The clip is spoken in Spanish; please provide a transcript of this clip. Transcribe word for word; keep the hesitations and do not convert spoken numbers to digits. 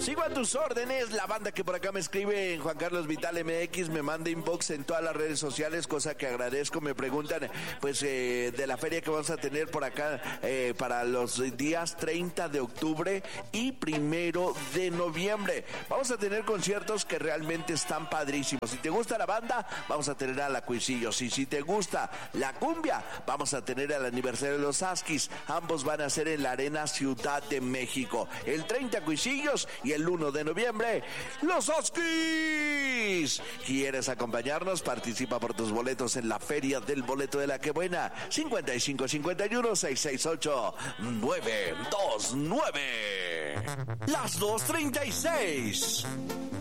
Sigo a tus órdenes. La banda que por acá me escribe en Juan Carlos Vital M X me manda inbox en todas las redes sociales, cosa que agradezco. Me preguntan, pues, eh, de la feria que vamos a tener por acá eh, para los días treinta de octubre y primero de noviembre. Vamos a tener conciertos que realmente están padrísimos. Si te gusta la banda, vamos a tener a la Cuisillos. Y si te gusta la cumbia, vamos a tener al aniversario de los Askis. Ambos van a ser en la Arena Ciudad de México. El treinta Cuisillos y el uno de noviembre, los Askis. ¿Quieres acompañarnos? Participa por tus boletos en la Feria del Boleto de la Que Buena. cincuenta y cinco cincuenta y uno seiscientos sesenta y ocho nueve dos nueve. Las dos treinta y seis.